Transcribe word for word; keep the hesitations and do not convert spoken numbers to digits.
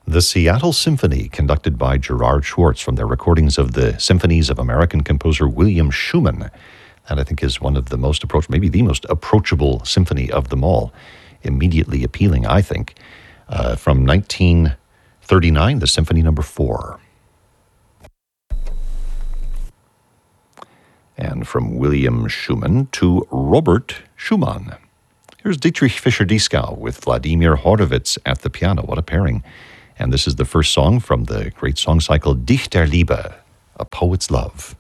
The Seattle Symphony, conducted by Gerard Schwartz from their recordings of the symphonies of American composer William Schumann. That, I think, is one of the most approach, maybe the most approachable symphony of them all. Immediately appealing, I think. Uh, from nineteen thirty-nine, the Symphony Number Four. And from William Schumann to Robert Schumann. Here's Dietrich Fischer-Dieskau with Vladimir Horowitz at the piano. What a pairing. And this is the first song from the great song cycle Dichterliebe, A Poet's Love.